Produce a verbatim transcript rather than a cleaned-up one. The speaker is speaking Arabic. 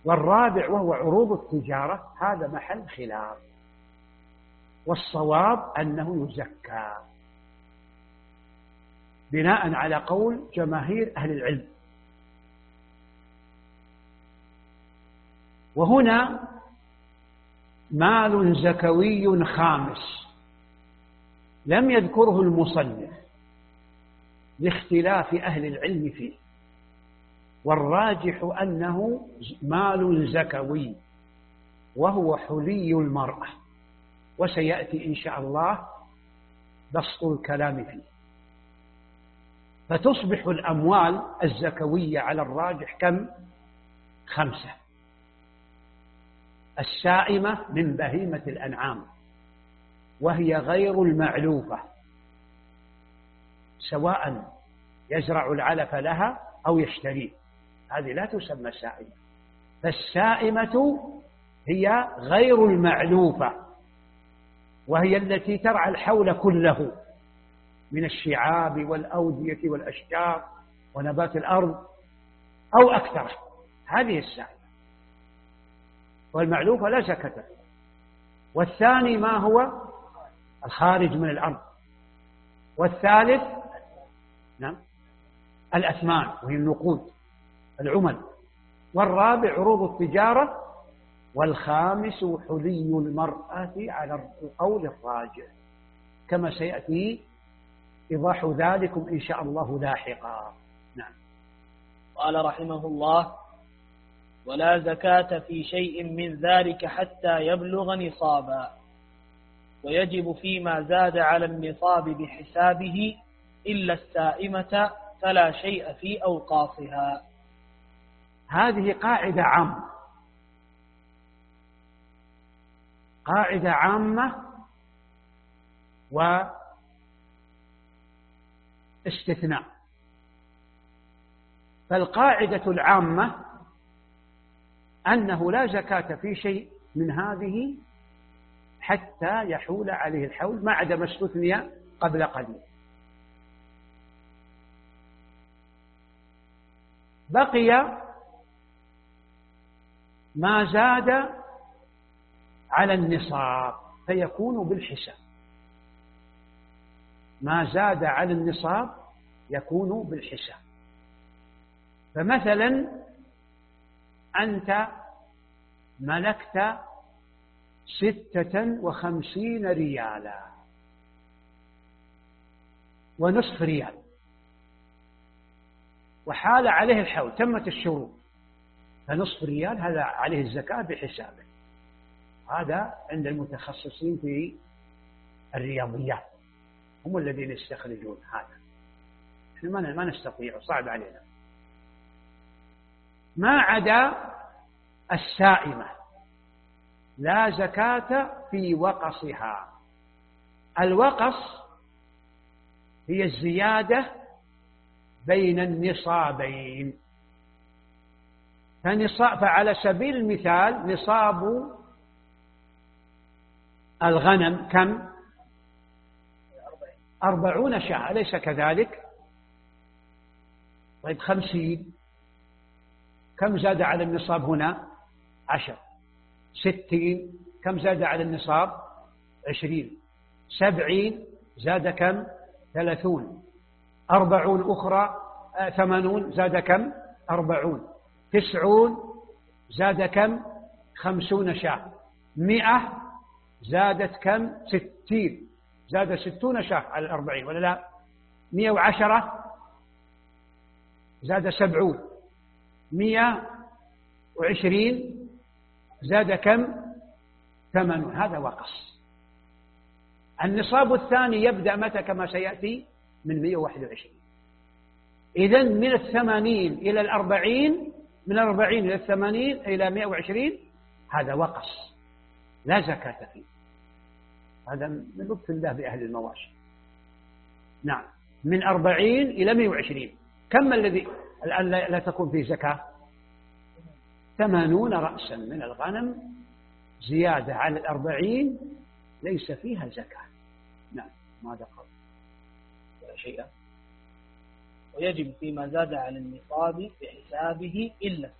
والرابع وهو عروض التجارة هذا محل خلاف، والصواب أنه يزكى بناء على قول جماهير أهل العلم. وهنا مال زكوي خامس لم يذكره المصنف لاختلاف أهل العلم فيه، والراجح أنه مال زكوي وهو حلي المرأة، وسيأتي إن شاء الله بسط الكلام فيه. فتصبح الأموال الزكوية على الراجح كم؟ خمسة: السائمة من بهيمة الأنعام، وهي غير المعلوفة، سواء يزرع العلف لها أو يشتريه، هذه لا تسمى سائمة. فالسائمة هي غير المعلوفة، وهي التي ترعى الحول كله من الشعاب والأودية والأشجار ونبات الأرض أو أكثر، هذه السائمة. والمعلوفة لا زكاة فيها. والثاني ما هو؟ الخارج من الأرض. والثالث نعم الأثمان وهي النقود العمل. والرابع عروض التجارة. والخامس حلي المرأة على القول الراجح، كما سيأتي إيضاح ذلكم إن شاء الله لاحقا. نعم. قال رحمه الله: ولا زكاة في شيء من ذلك حتى يبلغ نصابا، ويجب فيما زاد على النصاب بحسابه إلا السائمة فلا شيء في أوقافها. هذه قاعدة عامة، قاعدة عامة واستثناء. فالقاعدة العامة أنه لا زكاة في شيء من هذه حتى يحول عليه الحول، ما عدا ما استثني قبل قليل. بقي ما زاد على النصاب فيكون بالحساب، ما زاد على النصاب يكون بالحساب. فمثلا أنت ملكت ستة وخمسين ريالا ونصف ريال، وحال عليه الحول، تمت الشروط، فنصف ريال هذا عليه الزكاة بحسابه. هذا عند المتخصصين في الرياضيات، هم الذين يستخرجون هذا، احنا ما نستطيع، صعب علينا. ما عدا السائمة لا زكاة في وقصها. الوقص هي الزيادة بين النصابين. فنصاب، فعلى سبيل المثال نصاب الغنم كم؟ أربعون شاة، أليس كذلك؟ طيب خمسين، كم زاد على النصاب هنا؟ عشر. ستين، كم زاد على النصاب؟ عشرين. سبعين زاد كم؟ ثلاثون. أربعون أخرى، آه ثمانون زاد كم؟ أربعون. تسعون زاد كم؟ خمسون شاة. مئة زادت كم؟ ستين، زاد ستون شاة على الأربعين ولا لا؟ مئة وعشرة زاد سبعون. مئة وعشرين زاد كم؟ ثمانون. هذا وقص. النصاب الثاني يبدأ متى كما سيأتي؟ من مئة وواحد وعشرين. إذن من الثمانين إلى الأربعين، من الأربعين إلى الثمانين إلى مئة وعشرين، هذا وقص لا زكاة فيه. هذا من لطف الله بأهل المواشي. نعم، من أربعين إلى مئة وعشرين كم الذي الآن لا تكون فيه زكاة؟ ثمانون رأسا من الغنم زيادة على الأربعين ليس فيها زكاة. نعم، ماذا قال؟ ولا شيء. ويجب فيما زاد على النصاب بحسابه إلا